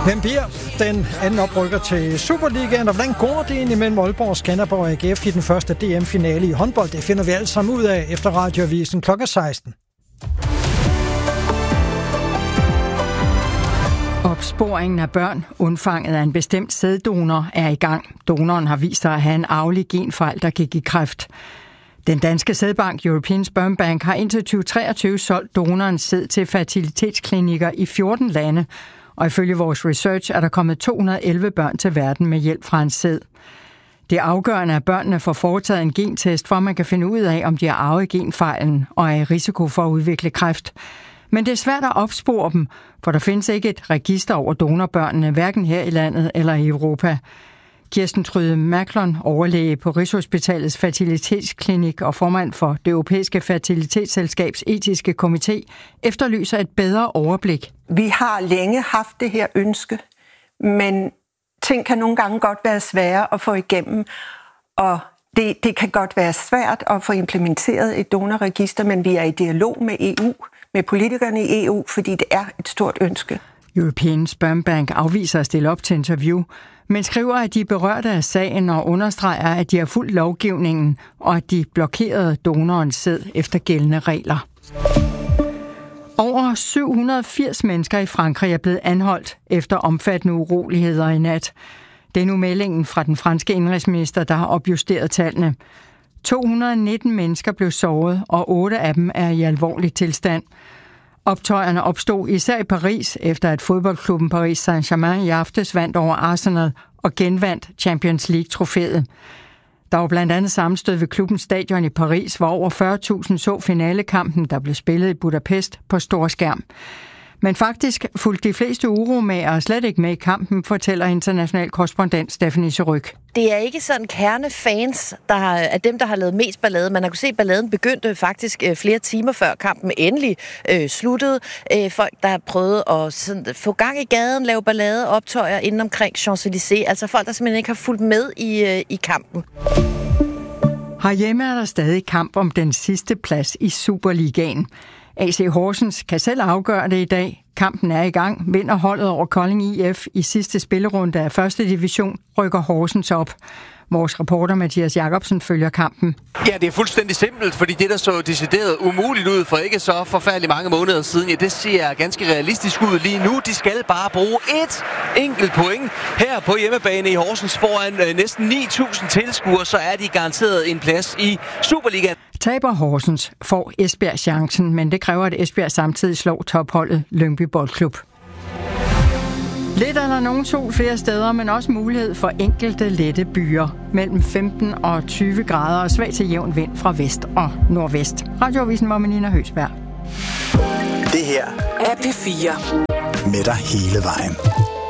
Hvem bliver den anden oprykker til Superligaen, og hvordan går det egentlig mellem Aalborg og Skanderborg og AGF i den første DM-finale i håndbold? Det finder vi alle sammen ud af efter Radioavisen kl. 16. Opsporingen af børn undfanget af en bestemt sæddonor er i gang. Donoren har vist sig at have en arvelig genfejl, der kan give kræft. Den danske sædbank European Sperm Bank har indtil 2023 solgt donorens sæd til fertilitetsklinikker i 14 lande, og ifølge vores research er der kommet 211 børn til verden med hjælp fra en sæd. Det er afgørende, at børnene får foretaget en gentest, for at man kan finde ud af, om de har arvet genfejlen og er i risiko for at udvikle kræft. Men det er svært at opspore dem, for der findes ikke et register over donorbørnene, hverken her i landet eller i Europa. Kirsten Tryde Macklon, overlæge på Rigshospitalets fertilitetsklinik og formand for det europæiske fertilitetsselskabs etiske komité, efterlyser et bedre overblik. Vi har længe haft det her ønske, men ting kan nogle gange godt være svære at få igennem, og det kan godt være svært at få implementeret et donorregister, men vi er i dialog med EU, med politikerne i EU, fordi det er et stort ønske. European Sperm Bank afviser at stille op til interview, men skriver, at de er berørte af sagen og understreger, at de har fulgt lovgivningen, og at de blokerede donorens sæd efter gældende regler. Over 780 mennesker i Frankrig er blevet anholdt efter omfattende uroligheder i nat. Det er nu meldingen fra den franske indenrigsminister, der har opjusteret tallene. 219 mennesker blev såret, og 8 af dem er i alvorlig tilstand. Optøjerne opstod især i Paris, efter at fodboldklubben Paris Saint-Germain i aftes vandt over Arsenal og genvandt Champions League-trofæet. Der var blandt andet sammenstød ved klubbens stadion i Paris, hvor over 40.000 så finalekampen, der blev spillet i Budapest på stor skærm. Men faktisk fulgte de fleste uromagere slet ikke med i kampen, fortæller international korrespondent Stephanie Seryk. Det er ikke sådan kernefans, af dem, der har lavet mest ballade. Man har kunnet se, at balladen begyndte faktisk flere timer før kampen endelig sluttede. Folk, der har prøvet at sådan, få gang i gaden, lave ballade, optøjer inden omkring Champs-Élysées. Altså folk, der simpelthen ikke har fulgt med i kampen. Herhjemme er der stadig kamp om den sidste plads i Superligaen. AC Horsens kan selv afgøre det i dag. Kampen er i gang. Vinder holdet over Kolding IF i sidste spillerunde af 1. division, rykker Horsens op. Vores reporter Mathias Jacobsen følger kampen. Ja, det er fuldstændig simpelt, fordi det, der så decideret umuligt ud for ikke så forfærdeligt mange måneder siden, ja, det ser ganske realistisk ud lige nu. De skal bare bruge et enkelt point her på hjemmebane i Horsens foran næsten 9.000 tilskuere, så er de garanteret en plads i Superligaen. Taber Horsens får Esbjerg chancen, men det kræver, at Esbjerg samtidig slår topholdet Lyngby Boldklub. Lidt er der nogen sol flere steder, men også mulighed for enkelte lette byer. Mellem 15 og 20 grader og svag til jævn vind fra vest og nordvest. Radioavisen med Nina Høsberg. Det her er P4. Med dig hele vejen.